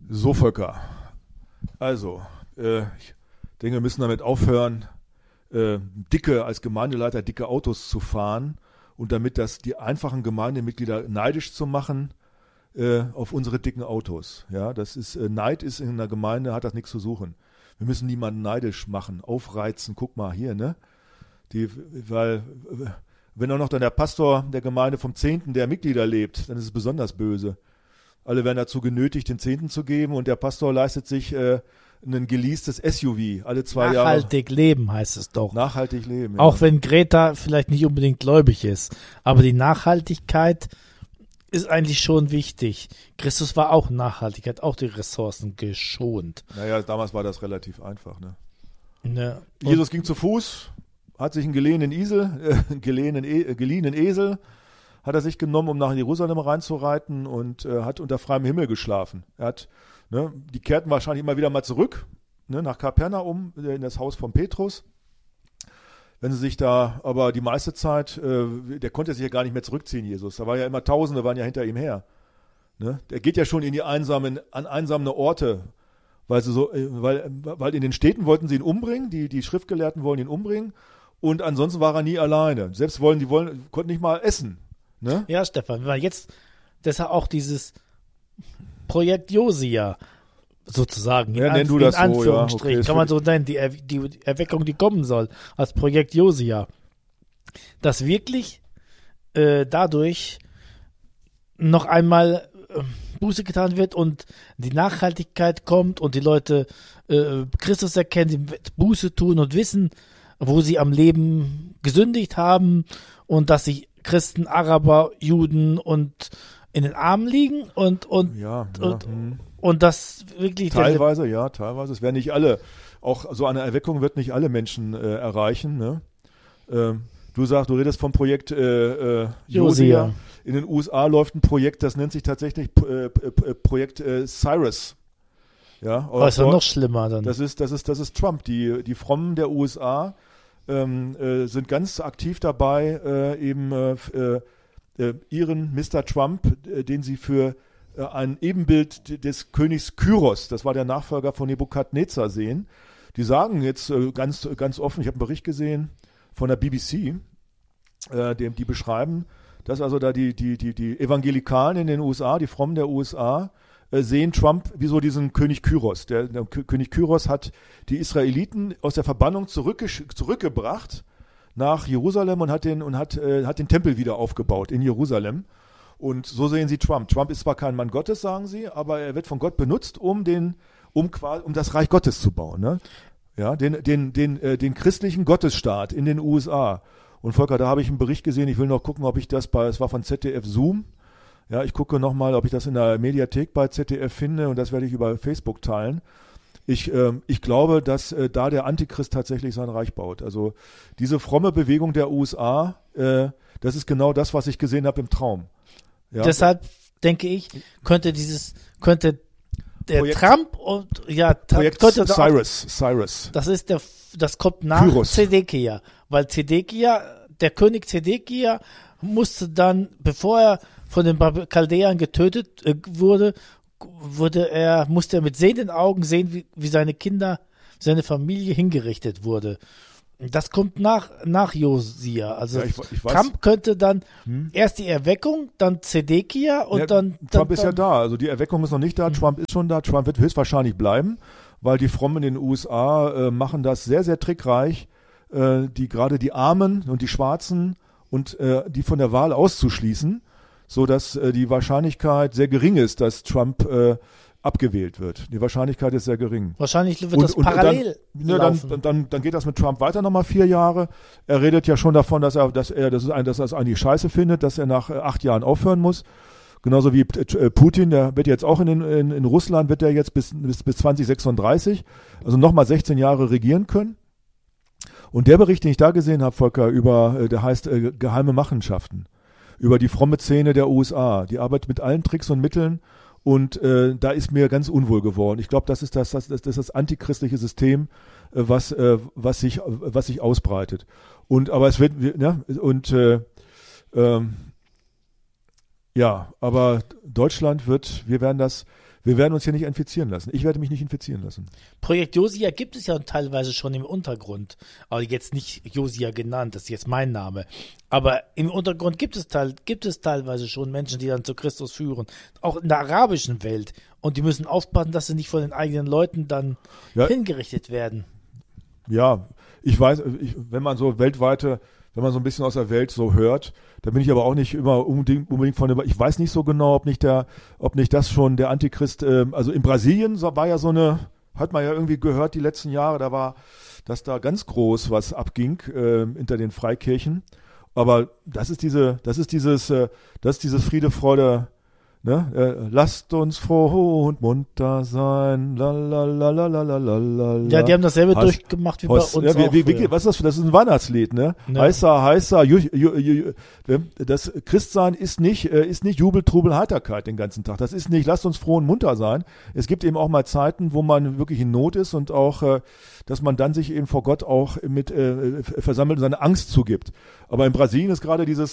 So, Volker. Also, ich denke, wir müssen damit aufhören, als Gemeindeleiter dicke Autos zu fahren und damit die einfachen Gemeindemitglieder neidisch zu machen auf unsere dicken Autos. Ja, Neid ist in einer Gemeinde, hat das nichts zu suchen. Wir müssen niemanden neidisch machen, aufreizen. Guck mal hier, ne? Weil wenn auch noch dann der Pastor der Gemeinde vom Zehnten der Mitglieder lebt, dann ist es besonders böse. Alle werden dazu genötigt, den Zehnten zu geben und der Pastor leistet sich ein geleastes SUV alle 2 Jahre. Nachhaltig leben heißt es doch. Nachhaltig leben, ja. Auch wenn Greta vielleicht nicht unbedingt gläubig ist. Aber die Nachhaltigkeit ist eigentlich schon wichtig. Christus war auch nachhaltig, hat auch die Ressourcen geschont. Naja, damals war das relativ einfach, ne? Ne? Jesus ging zu Fuß, hat sich einen geliehenen Esel, hat er sich genommen, um nach Jerusalem reinzureiten und hat unter freiem Himmel geschlafen. Die kehrten wahrscheinlich immer wieder mal zurück, ne, nach Kapernaum, in das Haus von Petrus. Wenn sie sich da, aber die meiste Zeit, der konnte sich ja gar nicht mehr zurückziehen, Jesus. Da war ja immer Tausende, waren ja hinter ihm her. Ne? Der geht ja schon in an einsame Orte, weil in den Städten wollten sie ihn umbringen, die Schriftgelehrten wollen ihn umbringen und ansonsten war er nie alleine. Selbst konnten nicht mal essen. Ne? Ja, Stefan, weil jetzt deshalb auch dieses Projekt Josia sozusagen, ja, nenn du das so, Anführungsstrichen, ja, okay, kann man so nennen, die Erweckung, die kommen soll, als Projekt Josia, dass wirklich dadurch noch einmal Buße getan wird und die Nachhaltigkeit kommt und die Leute Christus erkennen, die Buße tun und wissen, wo sie am Leben gesündigt haben und dass sich Christen, Araber, Juden und in den Armen liegen und das wirklich teilweise. Es werden nicht alle, auch so eine Erweckung wird nicht alle Menschen erreichen. Ne? Du redest vom Projekt Josia. In den USA läuft ein Projekt, das nennt sich tatsächlich Projekt Cyrus. Ja, ist ja noch schlimmer dann. Das ist Trump. Die Frommen der USA sind ganz aktiv dabei, ihren Mr. Trump, den sie für ein Ebenbild des Königs Kyros, das war der Nachfolger von Nebukadnezar, sehen. Die sagen jetzt ganz offen, ich habe einen Bericht gesehen von der BBC, die beschreiben, dass also da die Evangelikalen in den USA, die Frommen der USA, sehen Trump wie so diesen König Kyros. Der König Kyros hat die Israeliten aus der Verbannung zurückgebracht nach Jerusalem und hat den Tempel wieder aufgebaut in Jerusalem. Und so sehen sie Trump. Trump ist zwar kein Mann Gottes, sagen sie, aber er wird von Gott benutzt, um das Reich Gottes zu bauen. Ne? Ja, den christlichen Gottesstaat in den USA. Und Volker, da habe ich einen Bericht gesehen, ich will noch gucken, ob ich es war von ZDF Zoom. Ja, ich gucke nochmal, ob ich das in der Mediathek bei ZDF finde und das werde ich über Facebook teilen. Ich glaube, dass da der Antichrist tatsächlich sein Reich baut. Also diese fromme Bewegung der USA, das ist genau das, was ich gesehen habe im Traum. Ja. Deshalb denke ich, könnte der Projekt, Trump und Projekt Cyrus. Das kommt nach Kyros. Zedekia, weil der König Zedekia musste dann, bevor er von den Chaldäern getötet wurde, musste er mit sehenden Augen sehen, wie seine Kinder, seine Familie hingerichtet wurde. Das kommt nach Josia. Also ja, ich weiß. Trump könnte dann erst die Erweckung, dann Zedekia und dann Trump ist ja da. Also die Erweckung ist noch nicht da. Trump ist schon da. Trump wird höchstwahrscheinlich bleiben, weil die Frommen in den USA machen das sehr, sehr trickreich, gerade die Armen und die Schwarzen und die von der Wahl auszuschließen, so dass die Wahrscheinlichkeit sehr gering ist, dass Trump abgewählt wird. Die Wahrscheinlichkeit ist sehr gering. Wahrscheinlich wird das parallel laufen. Dann geht das mit Trump weiter nochmal 4 Jahre. Er redet ja schon davon, dass er das eigentlich scheiße findet, dass er nach 8 Jahren aufhören muss. Genauso wie Putin, der wird jetzt auch in Russland, wird er jetzt bis 2036, also nochmal 16 Jahre regieren können. Und der Bericht, den ich da gesehen habe, Volker, der heißt Geheime Machenschaften, über die fromme Szene der USA. Die arbeitet mit allen Tricks und Mitteln. Und da ist mir ganz unwohl geworden. Ich glaube, das ist das antichristliche System, was sich ausbreitet. Aber es wird, aber Deutschland wir werden das wir werden uns hier nicht infizieren lassen. Ich werde mich nicht infizieren lassen. Projekt Josia gibt es ja teilweise schon im Untergrund. Aber jetzt nicht Josia genannt, das ist jetzt mein Name. Aber im Untergrund gibt es teilweise schon Menschen, die dann zu Christus führen. Auch in der arabischen Welt. Und die müssen aufpassen, dass sie nicht von den eigenen Leuten dann hingerichtet werden. Ja, ich weiß, wenn man so wenn man so ein bisschen aus der Welt so hört, da bin ich aber auch nicht immer unbedingt von der, ich weiß nicht so genau, ob nicht das schon der Antichrist, also in Brasilien war ja hat man ja irgendwie gehört die letzten Jahre, dass da ganz groß was abging, hinter den Freikirchen. Aber das ist dieses Friede, Freude, ne? Lasst uns froh und munter sein. Ja, die haben dasselbe durchgemacht wie bei uns. Ja, was ist das? Das ist ein Weihnachtslied, ne? Ja. Heißer. Das Christsein ist nicht Jubel, Trubel, Heiterkeit den ganzen Tag. Das ist nicht, lasst uns froh und munter sein. Es gibt eben auch mal Zeiten, wo man wirklich in Not ist und auch, dass man dann sich eben vor Gott auch mit versammelt und seine Angst zugibt. Aber in Brasilien ist gerade dieses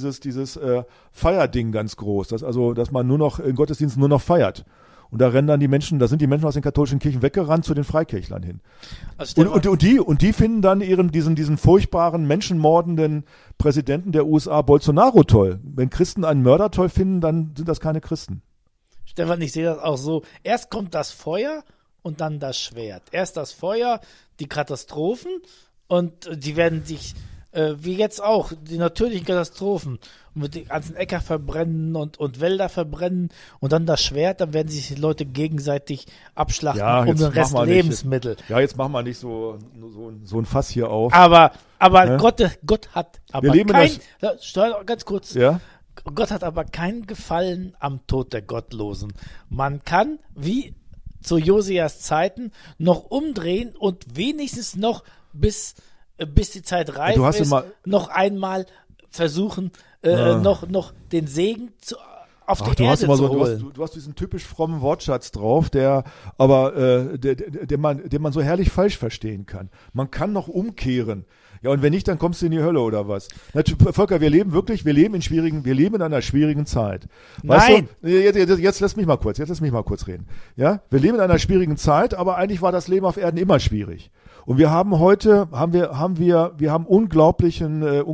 Feierding ganz groß, dass man nur noch in Gottesdiensten nur noch feiert. Und da sind die Menschen aus den katholischen Kirchen weggerannt zu den Freikirchlern hin. Also und die finden dann diesen furchtbaren, menschenmordenden Präsidenten der USA, Bolsonaro, toll. Wenn Christen einen Mörder toll finden, dann sind das keine Christen. Stefan, ich sehe das auch so. Erst kommt das Feuer und dann das Schwert. Erst das Feuer, die Katastrophen und die werden sich wie jetzt auch, die natürlichen Katastrophen mit den ganzen Äcker verbrennen und Wälder verbrennen und dann das Schwert, dann werden sich die Leute gegenseitig abschlachten um den Rest Lebensmittel. Jetzt machen wir nicht so ein Fass hier auf. Aber Gott hat aber ganz kurz. Ja? Gott hat aber kein Gefallen am Tod der Gottlosen. Man kann, wie zu Josias Zeiten, noch umdrehen und wenigstens noch bis die Zeit reif ist, noch einmal versuchen, noch den Segen auf die Erde zu holen. Du hast diesen typisch frommen Wortschatz drauf, den man so herrlich falsch verstehen kann. Man kann noch umkehren. Ja, und wenn nicht, dann kommst du in die Hölle oder was? Volker, wir leben in einer schwierigen Zeit. Nein! Weißt du, jetzt lass mich mal kurz reden. Ja, wir leben in einer schwierigen Zeit, aber eigentlich war das Leben auf Erden immer schwierig. Und wir haben heute, ein unglaublich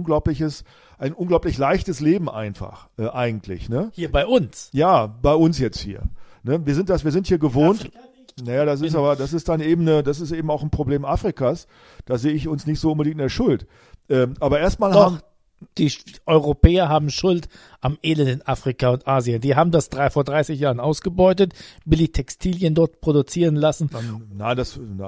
leichtes Leben einfach, eigentlich, ne? Hier bei uns? Ja, bei uns jetzt hier. Ne? Wir sind hier gewohnt. Naja, das ist eben auch ein Problem Afrikas. Da sehe ich uns nicht so unbedingt in der Schuld. Aber erstmal die Europäer haben Schuld am Elend in Afrika und Asien. Die haben das vor 30 Jahren ausgebeutet, billig Textilien dort produzieren lassen. Nein.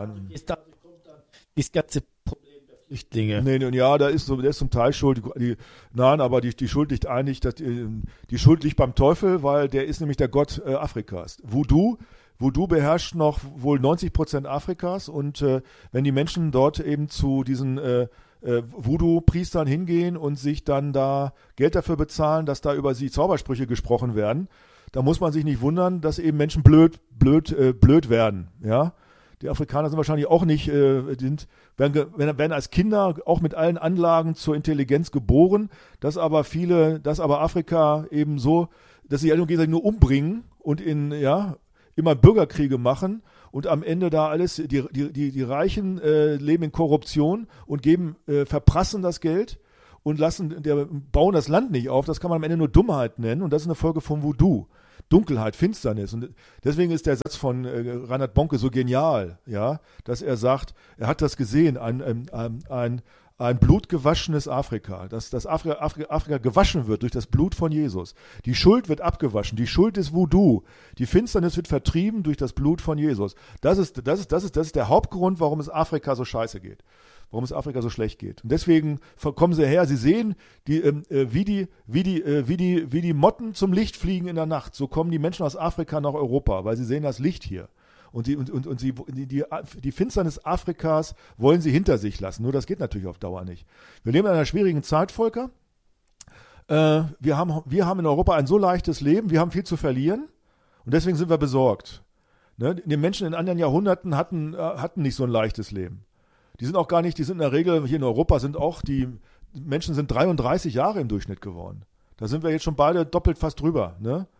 Das ganze Problem der Flüchtlinge. Der ist zum Teil schuld. Aber die Schuld liegt eigentlich, die Schuld liegt beim Teufel, weil der ist nämlich der Gott Afrikas. Voodoo beherrscht noch wohl 90% Afrikas und wenn die Menschen dort eben zu diesen Voodoo-Priestern hingehen und sich dann da Geld dafür bezahlen, dass da über sie Zaubersprüche gesprochen werden, da muss man sich nicht wundern, dass eben Menschen blöd werden, ja. Die Afrikaner sind wahrscheinlich auch nicht, werden als Kinder auch mit allen Anlagen zur Intelligenz geboren, dass aber Afrika eben so, dass sie gegenseitig nur umbringen und immer Bürgerkriege machen und am Ende da alles, die Reichen leben in Korruption und verprassen das Geld und bauen das Land nicht auf. Das kann man am Ende nur Dummheit nennen und das ist eine Folge von Voodoo. Dunkelheit, Finsternis. Und deswegen ist der Satz von Reinhard Bonke so genial, ja, dass er sagt, er hat das gesehen, ein blutgewaschenes Afrika, dass Afrika gewaschen wird durch das Blut von Jesus. Die Schuld wird abgewaschen, die Schuld ist Voodoo, die Finsternis wird vertrieben durch das Blut von Jesus. Das ist der Hauptgrund, warum es Afrika so scheiße geht. Warum es Afrika so schlecht geht. Und deswegen kommen sie her, sie sehen, wie die Motten zum Licht fliegen in der Nacht. So kommen die Menschen aus Afrika nach Europa, weil sie sehen das Licht hier. Und die Finsternis Afrikas wollen sie hinter sich lassen. Nur das geht natürlich auf Dauer nicht. Wir leben in einer schwierigen Zeit, Volker. Wir haben in Europa ein so leichtes Leben, wir haben viel zu verlieren und deswegen sind wir besorgt. Ne? Die Menschen in anderen Jahrhunderten hatten nicht so ein leichtes Leben. Die sind in der Regel, hier in Europa die Menschen sind 33 Jahre im Durchschnitt geworden. Da sind wir jetzt schon beide doppelt fast drüber. Ne?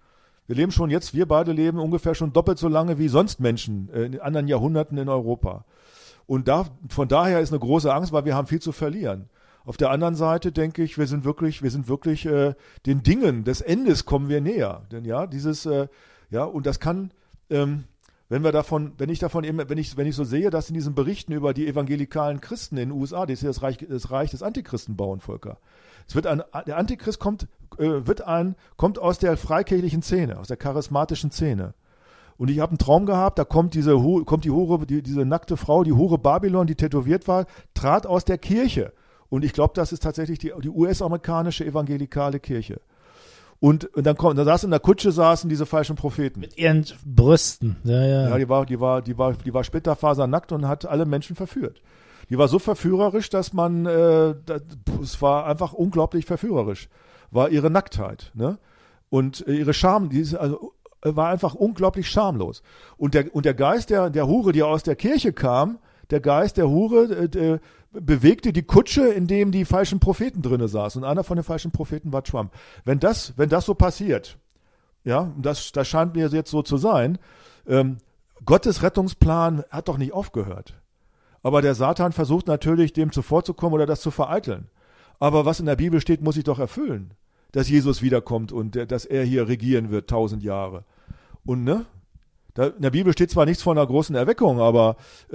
Wir leben schon jetzt, wir beide leben ungefähr schon doppelt so lange wie sonst Menschen in anderen Jahrhunderten in Europa. Und von daher ist eine große Angst, weil wir haben viel zu verlieren. Auf der anderen Seite denke ich, wir sind wirklich den Dingen des Endes kommen wir näher. Denn ja, und das kann, wenn ich so sehe, dass in diesen Berichten über die evangelikalen Christen in den USA, das ist das Reich des Antichristen bauen, Volker. Der Antichrist kommt aus der freikirchlichen Szene, aus der charismatischen Szene. Und ich habe einen Traum gehabt, da kommt diese nackte Frau, die Hure Babylon, die tätowiert war, trat aus der Kirche. Und ich glaube, das ist tatsächlich die US-amerikanische evangelikale Kirche. Und dann saßen in der Kutsche diese falschen Propheten. Mit ihren Brüsten. Ja. Ja, die war splitterfasernackt und hat alle Menschen verführt. Die war so verführerisch, dass es war einfach unglaublich verführerisch, war ihre Nacktheit, ne? Und ihre Scham, war einfach unglaublich schamlos. Und der Geist der Hure, die aus der Kirche kam, der Geist der Hure bewegte die Kutsche, in dem die falschen Propheten drinne saßen. Und einer von den falschen Propheten war Trump. Wenn das so passiert, ja, das scheint mir jetzt so zu sein, Gottes Rettungsplan hat doch nicht aufgehört. Aber der Satan versucht natürlich, dem zuvorzukommen oder das zu vereiteln. Aber was in der Bibel steht, muss sich doch erfüllen. Dass Jesus wiederkommt und dass er hier regieren wird, 1000 Jahre. Und in der Bibel steht zwar nichts von einer großen Erweckung, aber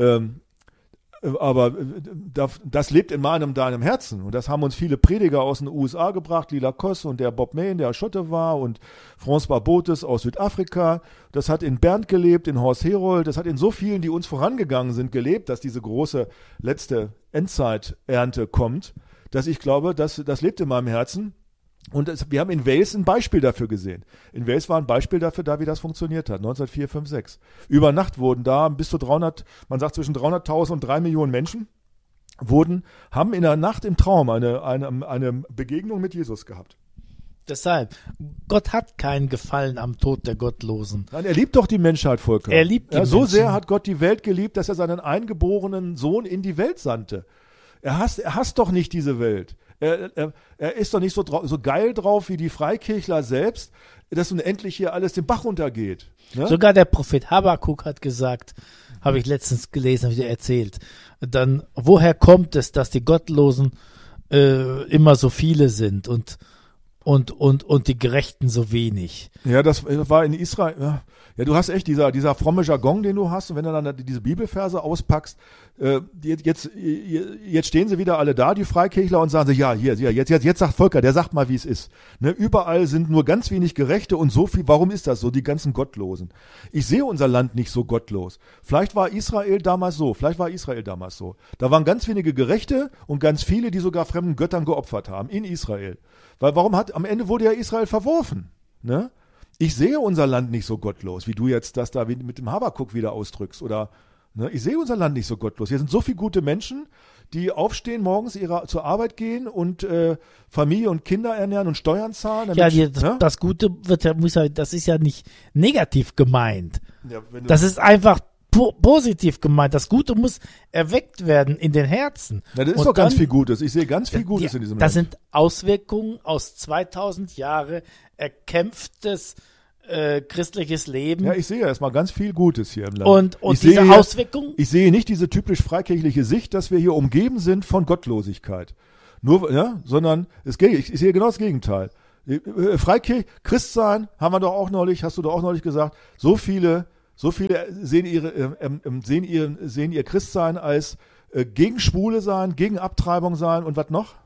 das lebt in deinem Herzen. Und das haben uns viele Prediger aus den USA gebracht, Lila Koss und der Bob Mayne, der Schotte war, und François Botes aus Südafrika. Das hat in Bernd gelebt, in Horst Herold. Das hat in so vielen, die uns vorangegangen sind, gelebt, dass diese große letzte Endzeiternte kommt, dass ich glaube, das lebt in meinem Herzen. Und wir haben in Wales ein Beispiel dafür gesehen. In Wales war ein Beispiel dafür wie das funktioniert hat, 1904, 5, 6. Über Nacht wurden da bis zu 300, man sagt zwischen 300.000 und 3 Millionen Menschen, haben in der Nacht im Traum eine Begegnung mit Jesus gehabt. Deshalb, Gott hat keinen Gefallen am Tod der Gottlosen. Nein, er liebt doch die Menschheit, Volker. Er liebt die Menschen. So sehr hat Gott die Welt geliebt, dass er seinen eingeborenen Sohn in die Welt sandte. Er hasst doch nicht diese Welt. Er ist doch nicht so geil drauf wie die Freikirchler selbst, dass nun endlich hier alles den Bach runtergeht. Ne? Sogar der Prophet Habakuk hat gesagt, habe ich letztens gelesen, habe ich dir erzählt, dann, woher kommt es, dass die Gottlosen immer so viele sind und die Gerechten so wenig? Ja, das war in Israel. Ja, du hast echt dieser fromme Jargon, den du hast, und wenn du dann diese Bibelverse auspackst, jetzt stehen sie wieder alle da, die Freikirchler, und sagen sie, ja, hier, jetzt sagt Volker, der sagt mal, wie es ist. Ne, überall sind nur ganz wenig Gerechte und so viel, warum ist das so, die ganzen Gottlosen? Ich sehe unser Land nicht so gottlos. Vielleicht war Israel damals so. Da waren ganz wenige Gerechte und ganz viele, die sogar fremden Göttern geopfert haben, in Israel. Weil am Ende wurde ja Israel verworfen, ne? Ich sehe unser Land nicht so gottlos, wie du jetzt das da mit dem Habakuk wieder ausdrückst. Oder, ne, ich sehe unser Land nicht so gottlos. Hier sind so viele gute Menschen, die aufstehen, morgens zur Arbeit gehen und Familie und Kinder ernähren und Steuern zahlen. Das Gute das ist ja nicht negativ gemeint. Ja, das ist einfach positiv gemeint. Das Gute muss erweckt werden in den Herzen. Na, das ist doch ganz viel Gutes. Ich sehe ganz viel Gutes in diesem Land. Das sind Auswirkungen aus 2000 Jahre erkämpftes christliches Leben. Ja, ich sehe erstmal ganz viel Gutes hier im Land. Und diese Auswirkungen? Ich sehe nicht diese typisch freikirchliche Sicht, dass wir hier umgeben sind von Gottlosigkeit. Sondern ich sehe genau das Gegenteil. Christsein, hast du doch auch neulich gesagt, so viele sehen ihr Christsein als gegen Schwule sein, gegen Abtreibung sein und was noch?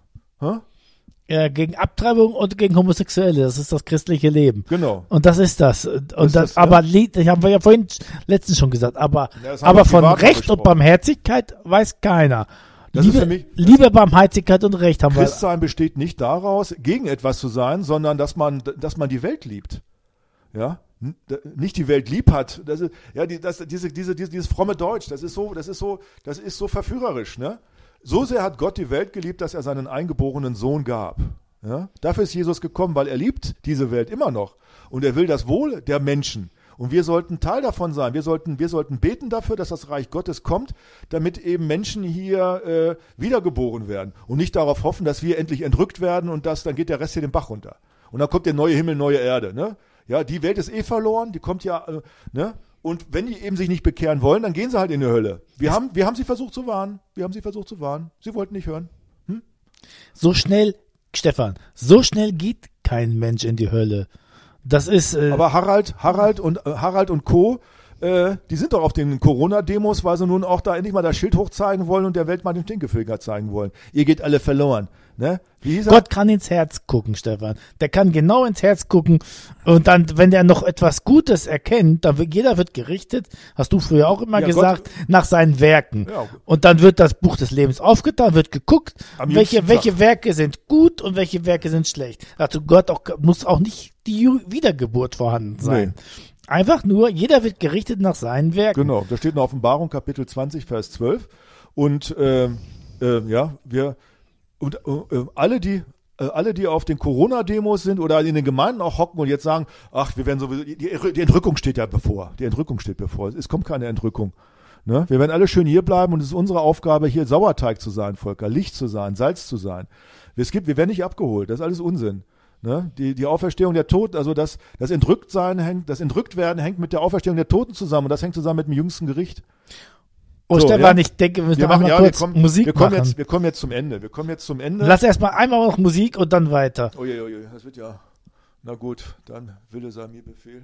Ja, gegen Abtreibung und gegen Homosexuelle, das ist das christliche Leben. Genau. Und das ist das. Das haben wir ja vorhin letztens schon gesagt, aber von Recht und Barmherzigkeit weiß keiner. Liebe, Barmherzigkeit und Recht haben wir. Christsein besteht nicht daraus, gegen etwas zu sein, sondern dass man die Welt liebt. Ja? Nicht die Welt lieb hat. Das ist, ja, dieses fromme Deutsch, das ist so verführerisch, ne? So sehr hat Gott die Welt geliebt, dass er seinen eingeborenen Sohn gab. Ja? Dafür ist Jesus gekommen, weil er liebt diese Welt immer noch. Und er will das Wohl der Menschen. Und wir sollten Teil davon sein. Wir sollten beten dafür, dass das Reich Gottes kommt, damit eben Menschen hier wiedergeboren werden. Und nicht darauf hoffen, dass wir endlich entrückt werden und dann geht der Rest hier den Bach runter. Und dann kommt der neue Himmel, neue Erde. Ne? Ja, die Welt ist verloren, die kommt ja, ne? Und wenn die eben sich nicht bekehren wollen, dann gehen sie halt in die Hölle. Wir haben sie versucht zu warnen. Sie wollten nicht hören. So schnell, Stefan, so schnell geht kein Mensch in die Hölle. Das ist. Aber Harald und Co., die sind doch auf den Corona-Demos, weil sie nun auch da endlich mal das Schild hochzeigen wollen und der Welt mal den Stinkefinger zeigen wollen. Ihr geht alle verloren. Ne? Wie hieß er? Gott kann ins Herz gucken, Stefan. Der kann genau ins Herz gucken. Und dann, wenn der noch etwas Gutes erkennt, dann wird jeder gerichtet, hast du früher auch immer gesagt, Gott, nach seinen Werken. Ja. Und dann wird das Buch des Lebens aufgetan, wird geguckt, welche Werke sind gut und welche Werke sind schlecht. Also Gott muss auch nicht die Wiedergeburt vorhanden sein. Nee. Einfach nur, jeder wird gerichtet nach seinen Werken. Genau, da steht in Offenbarung Kapitel 20, Vers 12. Und alle, die auf den Corona-Demos sind oder in den Gemeinden auch hocken und jetzt sagen, ach, wir werden sowieso, die Entrückung steht ja bevor. Es kommt keine Entrückung. Ne? Wir werden alle schön hier bleiben und es ist unsere Aufgabe, hier Sauerteig zu sein, Volker, Licht zu sein, Salz zu sein. Wir werden nicht abgeholt, das ist alles Unsinn. Ne? Die Auferstehung der Toten, also das Entrücktwerden hängt mit der Auferstehung der Toten zusammen und das hängt zusammen mit dem jüngsten Gericht. Oh, so, Stefan, ja? Ich denke, wir müssen mal kurz Musik machen. Wir kommen jetzt zum Ende. Lass erstmal einmal noch Musik und dann weiter. Oje, das wird ja. Na gut, dann Wille sei mir Befehl.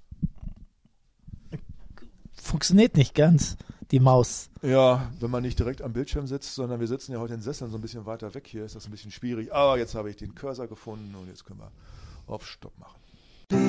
Funktioniert nicht ganz, die Maus. Ja, wenn man nicht direkt am Bildschirm sitzt, sondern wir sitzen ja heute in Sesseln so ein bisschen weiter weg hier, ist das ein bisschen schwierig. Aber jetzt habe ich den Cursor gefunden und jetzt können wir auf Stopp machen.